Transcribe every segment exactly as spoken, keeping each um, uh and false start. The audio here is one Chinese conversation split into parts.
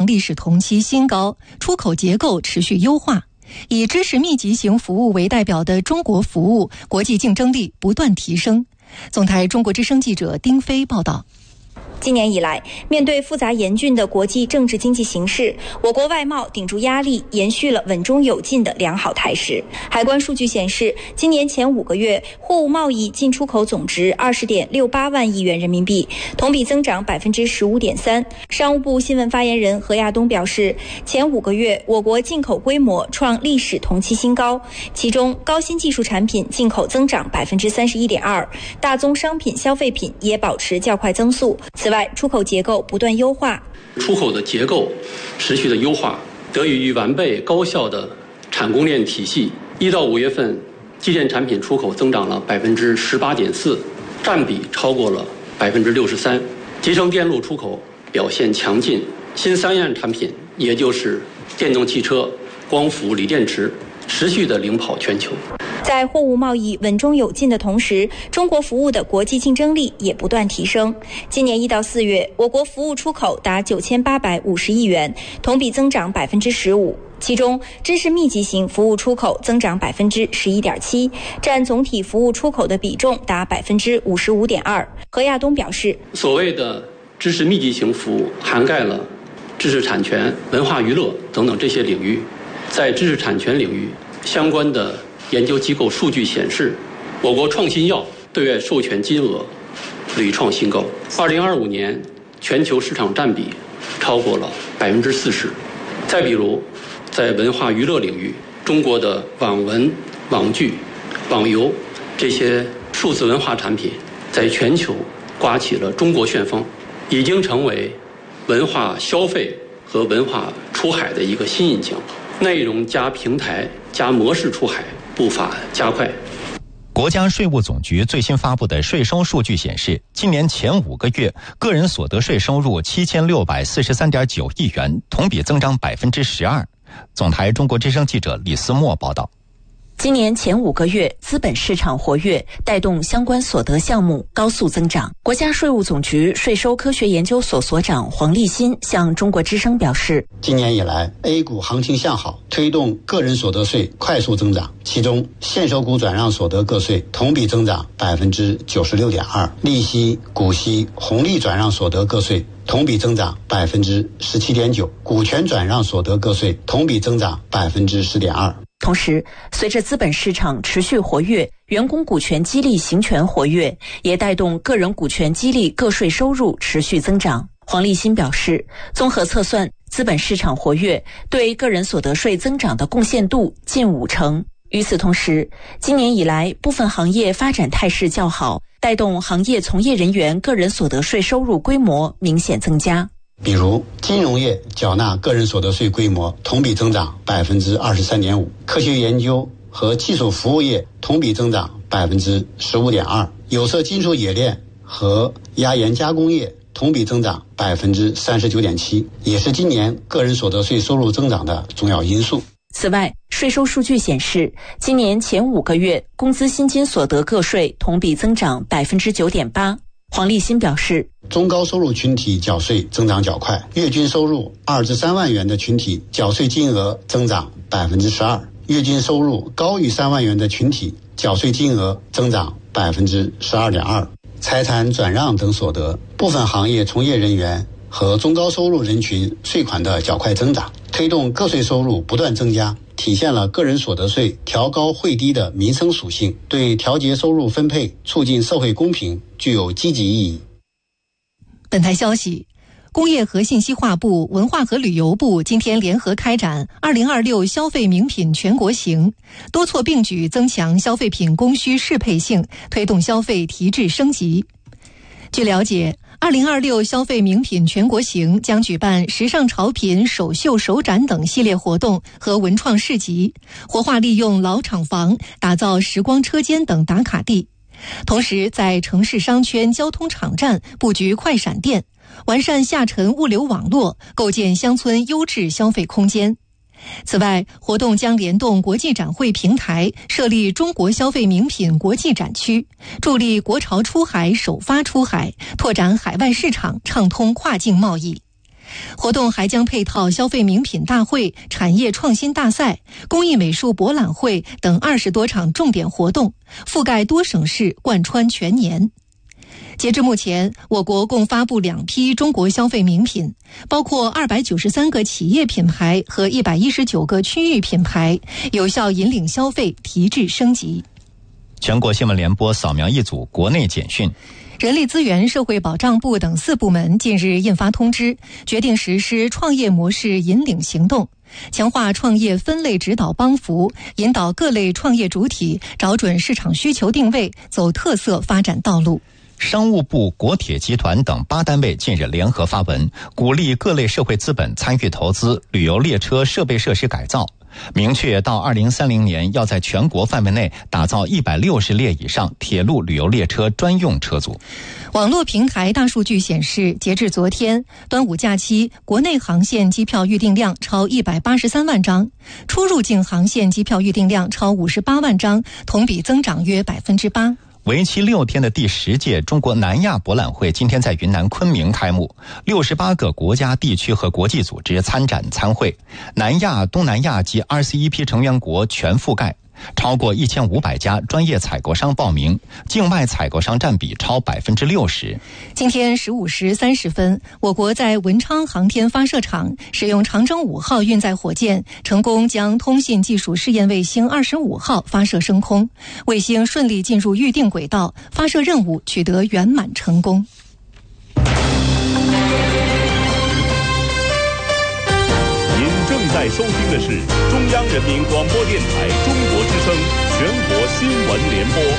历史同期新高，出口结构持续优化。以知识密集型服务为代表的中国服务国际竞争力不断提升。总台中国之声记者丁飞报道。 今年以来，面对复杂严峻的国际政治经济形势，我国外贸顶住压力，延续了稳中有进的良好态势。海关数据显示，今年前五个月货物贸易进出口总值二十点六八万亿元人民币，同比增长百分之十五点三。商务部新闻发言人何亚东表示，前五个月我国进口规模创历史同期新高，其中高新技术产品进口增长百分之三十一点二，大宗商品消费品也保持较快增速。此外，出口结构不断优化， 出口的结构持续的优化，得益于完备高效的产供链体系。一到五月份，机电产品出口增长了百分之十八点四，占比超过了百分之六十三。集成电路出口表现强劲，新三样产品，也就是电动汽车、光伏、锂电池，持续的领跑全球。 在货物贸易稳中有进的同时，中国服务的国际竞争力也不断提升。今年一到四月，我国服务出口达九千八百五十亿元，同比增长百分之十五。其中，知识密集型服务出口增长百分之十一点七，占总体服务出口的比重达百分之五十五点二。何亚东表示， 所谓的知识密集型服务涵盖了知识产权、文化娱乐等等这些领域。在知识产权领域，相关的研究机构数据显示，我国创新药对外授权金额屡创新高。二零二五年，全球市场占比超过了百分之四十。再比如，在文化娱乐领域，中国的网文、网剧、网游这些数字文化产品，在全球刮起了中国旋风，已经成为文化消费和文化出海的一个新引擎。内容加平台加模式出海步伐加快。 国家税务总局最新发布的税收数据显示，今年前五个月个人所得税收入七千六百四十三点九亿元，同比增长百分之十二。总台中国之声记者李思墨报道。 今年前五个月，资本市场活跃，带动相关所得项目高速增长。国家税务总局税收科学研究所所长黄立新向中国之声表示， 今年以来 A 股行情向好，推动个人所得税快速增长，其中现收股转让所得个税同比增长百分之九十六点二，利息、股息、红利转让所得个税同比增长百分之十七点九，股权转让所得个税同比增长百分之十点二。 同时，随着资本市场持续活跃，员工股权激励行权活跃，也带动个人股权激励个税收入持续增长。黄立新表示，综合测算，资本市场活跃对个人所得税增长的贡献度近五成。与此同时，今年以来部分行业发展态势较好，带动行业从业人员个人所得税收入规模明显增加。 比如金融业缴纳个人所得税规模同比增长百分之二十三点五，科学研究和技术服务业同比增长百分之十五点二，有色金属冶炼和压延加工业同比增长百分之三十九点七，也是今年个人所得税收入增长的重要因素。 此外，税收数据显示，今年前五个月工资薪金所得个税同比增长百分之九点八。黄立新表示， 中高收入群体缴税增长较快，月均收入二至三万元的群体缴税金额增长百分之十二，月均收入高于三万元的群体缴税金额增长百分之十二点二。财产转让等所得，部分行业从业人员和中高收入人群税款的较快增长，推动个税收入不断增加，体现了个人所得税调高惠低的民生属性，对调节收入分配、促进社会公平具有积极意义。 本台消息，工业和信息化部、文化和旅游部今天联合开展二零二六消费名品全国行，多措并举增强消费品供需适配性，推动消费提质升级。据了解，二零二六消费名品全国行将举办时尚潮品首秀首展等系列活动和文创市集，活化利用老厂房，打造时光车间等打卡地。同时，在城市商圈、交通场站布局快闪店，完善下沉物流网络，构建乡村优质消费空间。此外，活动将联动国际展会平台，设立中国消费名品国际展区，助力国潮出海、首发出海，拓展海外市场，畅通跨境贸易。 活动还将配套消费名品大会、产业创新大赛、工艺美术博览会等二十多场重点活动，覆盖多省市，贯穿全年。截至目前，我国共发布两批中国消费名品，包括二百九十三个企业品牌和一百一十九个区域品牌，有效引领消费提质升级。 全国新闻联播扫描一组国内简讯。 人力资源社会保障部等四部门近日印发通知，决定实施创业模式引领行动，强化创业分类指导帮扶，引导各类创业主体找准市场需求定位，走特色发展道路。 商务部、国铁集团等八单位近日联合发文，鼓励各类社会资本参与投资旅游列车设备设施改造，明确到二零三零年要在全国范围内打造一百六十列以上铁路旅游列车专用车组。 网络平台大数据显示，截至昨天，端午假期国内航线机票预订量超一百八十三万张，出入境航线机票预订量超五十八万张，同比增长约百分之八。 为期六天的第十届中国南亚博览会今天在云南昆明开幕，六十八个国家、地区和国际组织参展参会，南亚、东南亚及 R C E P 成员国全覆盖，超过一千五百家专业采购商报名，境外采购商占比超百分之六十。 今天十五时三十分，我国在文昌航天发射场使用长征五号运载火箭，成功将通信技术试验卫星二十五号发射升空，卫星顺利进入预定轨道，发射任务取得圆满成功。 您正在收听的是中央人民广播电台中国之声全国新闻联播。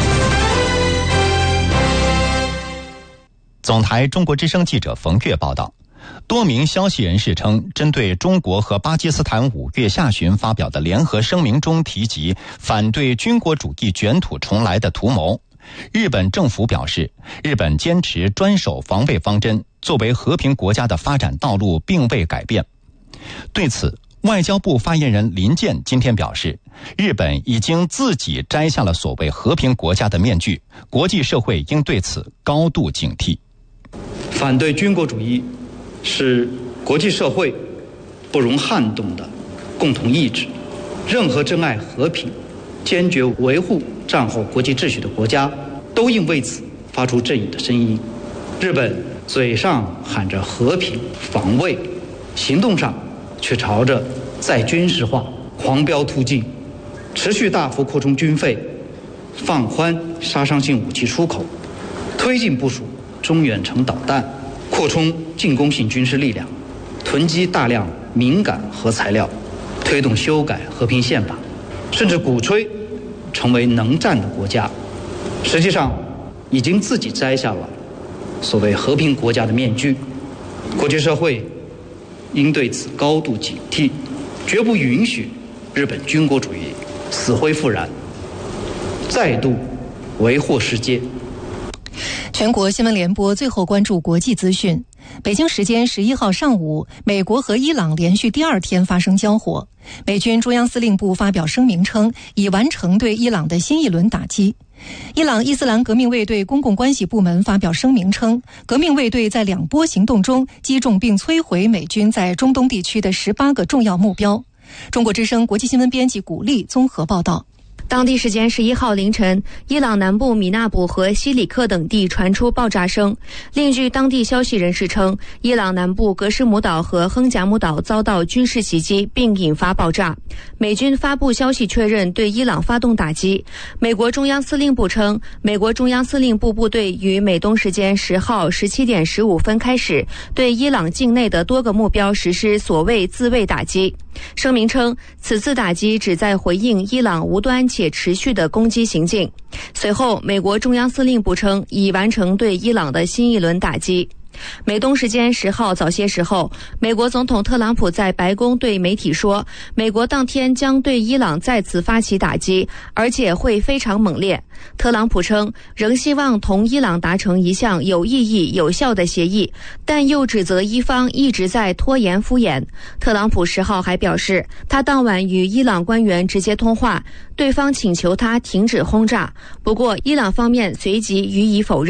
总台中国之声记者冯月报道，多名消息人士称，针对中国和巴基斯坦五月下旬发表的联合声明中提及反对军国主义卷土重来的图谋，日本政府表示，日本坚持专守防卫方针，作为和平国家的发展道路并未改变。对此，外交部发言人林健今天表示，日本已经自己摘下了所谓和平国家的面具，国际社会应对此高度警惕。 反对军国主义是国际社会不容撼动的共同意志，任何珍爱和平、坚决维护战后国际秩序的国家都应为此发出正义的声音。日本嘴上喊着和平防卫，行动上却朝着再军事化狂飙突进，持续大幅扩充军费，放宽杀伤性武器出口，推进部署中远程导弹，扩充进攻性军事力量，囤积大量敏感核材料，推动修改和平宪法，甚至鼓吹成为能战的国家，实际上已经自己摘下了所谓和平国家的面具。国际社会应对此高度警惕，绝不允许日本军国主义死灰复燃，再度为祸世界。 全国新闻联播最后关注国际资讯。北京时间十一号上午，美国和伊朗连续第二天发生交火。美军中央司令部发表声明称，已完成对伊朗的新一轮打击。伊朗伊斯兰革命卫队公共关系部门发表声明称，革命卫队在两波行动中击中并摧毁美军在中东地区的十八个重要目标。中国之声国际新闻编辑古丽综合报道。 当地时间十一号凌晨，伊朗南部米纳卜和西里克等地传出爆炸声。另据当地消息人士称，伊朗南部格什姆岛和亨贾姆岛遭到军事袭击并引发爆炸。美军发布消息确认对伊朗发动打击。美国中央司令部称，美国中央司令部部队于美东时间十号十七点十五分开始对伊朗境内的多个目标实施所谓自卫打击。声明称，此次打击旨在回应伊朗无端且持续的攻击行径。随后，美国中央司令部称已完成对伊朗的新一轮打击。美东时间十号早些时候，美国总统特朗普在白宫对媒体说，美国当天将对伊朗再次发起打击，而且会非常猛烈。特朗普称，仍希望同伊朗达成一项有意义、有效的协议，但又指责伊方一直在拖延敷衍。特朗普十号还表示，他当晚与伊朗官员直接通话，对方请求他停止轰炸，不过伊朗方面随即予以否认。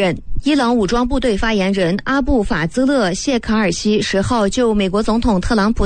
伊朗武装部队发言人阿布法兹勒谢卡尔西十号就美国总统特朗普